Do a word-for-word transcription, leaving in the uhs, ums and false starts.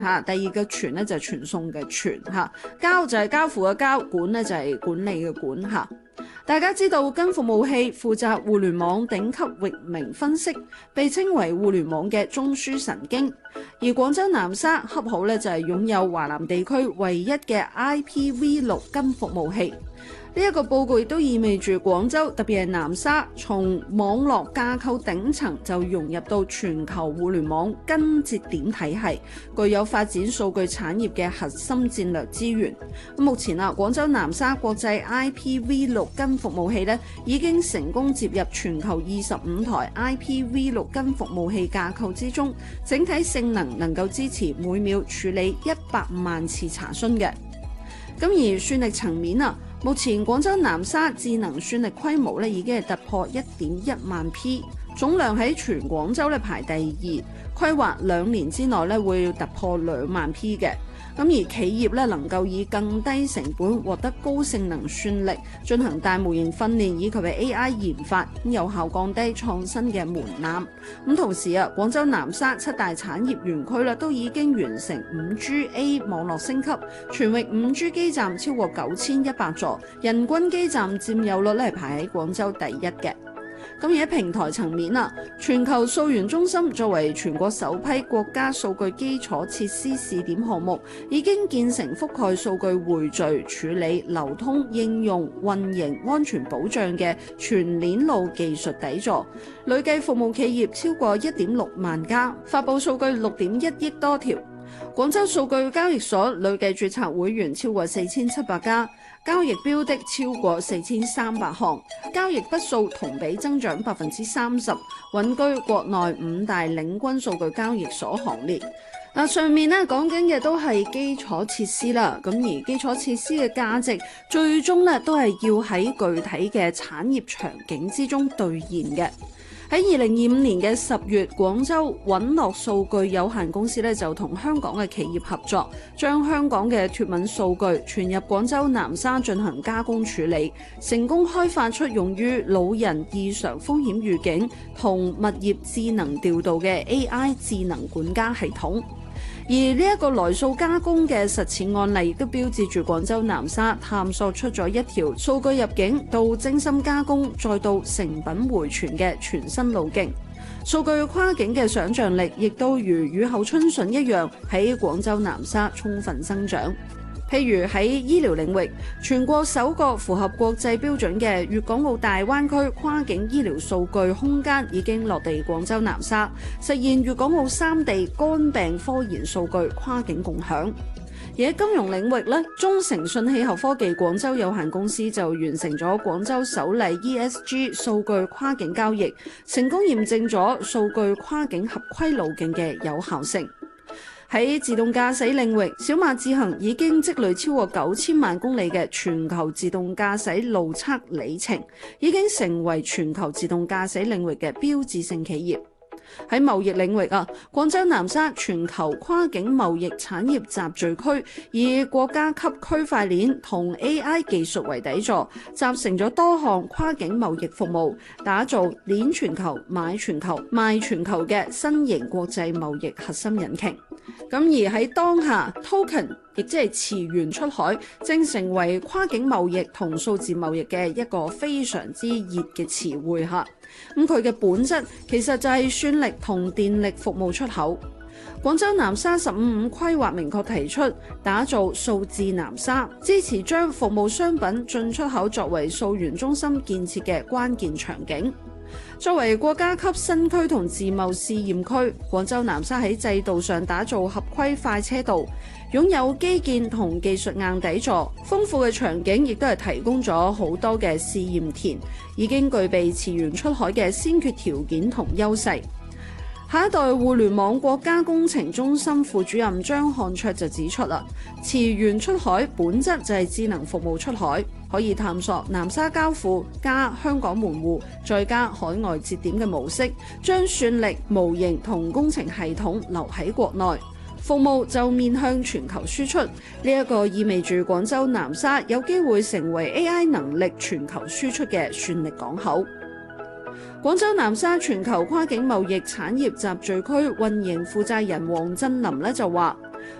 嚇，第二個傳咧就係傳送嘅傳嚇，交就係交付嘅交，管咧就係管理嘅管嚇。大家知道根服務器負責互聯網頂級域名分析，被稱為互聯網嘅中樞神經。而廣州南沙恰好咧就係擁有華南地區唯一嘅 I P V 六 根服務器。呢一個報告亦都意味住廣州，特別係南沙，從網絡架構頂層就融入到全球互聯網根節點體系，具有發展數據產業嘅核心戰略資源。目前啊，廣州南沙國際 I P V 六 根服務器咧已經成功接入全球二十五台 I P V 六 根服務器架構之中，整體性能能夠支持每秒處理一百萬次查詢嘅。咁而算力層面啊，目前廣州南沙智能算力規模咧已經係突破一點一萬 P， 總量喺全廣州咧排第二，規劃兩年之內咧會突破兩萬 P 嘅。咁而企業咧能夠以更低成本獲得高性能算力，進行大模型訓練以及係 A I 研發，有效降低創新嘅門檻。咁同時啊，廣州南沙七大產業園區咧都已經完成五 G A 網絡升級，全域五 G 基站超過九千一百座，人均基站佔有率咧係排喺廣州第一嘅。咁而喺平台層面啊，全球數源中心作為全國首批國家數據基礎設施試點項目，已經建成覆蓋數據匯聚、處理、流通、應用、運營、安全保障嘅全鏈路技術底座，累計服務企業超過一點六萬家，發佈數據六點一億多條。廣州數據交易所累計註冊會員超過四千七百家，交易標的超過四千三百項，交易筆數同比增長百分之三十，穩居國內五大領軍數據交易所行列。嗱，上面咧講緊嘅都係基礎設施啦，咁而基礎設施嘅價值最終咧都係要喺具體嘅產業場景之中兌現嘅。喺二零二五年嘅十月，廣州穩樂數據有限公司咧就同香港嘅企業合作，將香港嘅脫敏數據傳入廣州南沙進行加工處理，成功開發出用於老人異常風險預警同物業智能調度嘅 A I 智能管家系統。而呢一個來數加工嘅實踐案例，亦都標誌住廣州南沙探索出咗一條數據入境到精深加工再到成品回傳嘅全新路徑。數據跨境嘅想像力，亦都如雨後春筍一樣喺廣州南沙充分生長。譬如喺醫療領域，全國首個符合國際標準嘅粵港澳大灣區跨境醫療數據空間已經落地廣州南沙，實現粵港澳三地肝病科研數據跨境共享。而喺金融領域咧，中誠信氣候科技廣州有限公司就完成咗廣州首例 E S G 數據跨境交易，成功驗證咗數據跨境合規路徑嘅有效性。喺自動駕駛領域，小馬智行已經積累超過九千萬公里嘅全球自動駕駛路測里程，已經成為全球自動駕駛領域嘅標誌性企業。喺貿易領域啊，廣州南沙全球跨境貿易產業集聚區，以國家級區塊鏈同 A I 技術為底座，集成咗多項跨境貿易服務，打造鏈全球、買全球、賣全球嘅新型國際貿易核心引擎。咁而喺當下 token 亦即係詞源出海，正成為跨境貿易同數字貿易嘅一個非常之熱嘅詞彙嚇。咁佢嘅本質其實就係算力同電力服務出口。廣州南沙十五五規劃明確提出打造數字南沙，支持將服務商品進出口作為數源中心建設嘅關鍵場景。作為國家級新區同自貿試驗區，廣州南沙喺制度上打造合規快車道，擁有基建同技術硬底座，豐富嘅場景亦都係提供咗好多嘅試驗田，已經具備詞源出海嘅先決條件同優勢。下一代互聯網國家工程中心副主任張漢卓就指出啦，詞源出海本質就係智能服務出海，可以探索南沙交付加香港門戶再加海外節點嘅模式，將算力、模型同工程系統留喺國內，服務就面向全球輸出。呢、這、一個意味住廣州南沙有機會成為 A I 能力全球輸出嘅算力港口。廣州南沙全球跨境貿易產業集聚區運營負責人黃振林咧就話：